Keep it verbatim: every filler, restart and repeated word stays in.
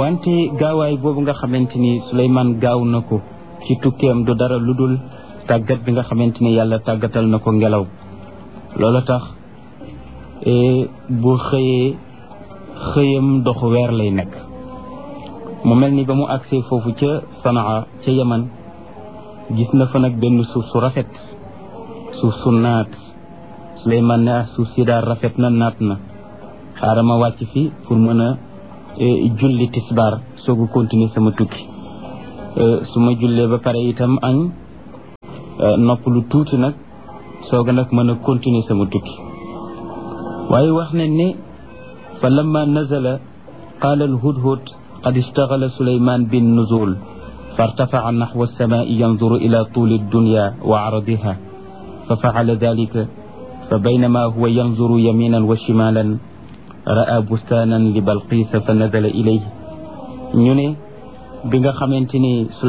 wante gaawaay boobu nga xamante ni Suleymaan gaaw na ko ci tukkeem du dara lu dul tàggat bi nga xamante ni yàlla tàggatal na ko ngelaw loola tax bu xëyee xëyam doxu weer lay nekk mu mel ni ba mu agsee foofu ca Sanaa ca Yaman gis na fa nag benn suuf su rafet suuf su naat Suleymaan ne ah suuf si daal rafet na naat na xaaral ma wàcc fi pour mën a julli tisbaar soog a continuer sama tukki su ma jullee ba pare itam añ nopp lu tuuti nag soog a nag mën a continuer sama tukki waaye wax nañ ne fa lamma nazala qaala alhudhud qad ishtaghala Suleymaan bin nuzul فارتفع نحو السماء ينظر إلى طول الدنيا وعرضها ففعل ذلك فبينما هو ينظر يمينا وشمالا رأى بستانا لبلقيس فنزل إليه ñu ne bi nga xamante ni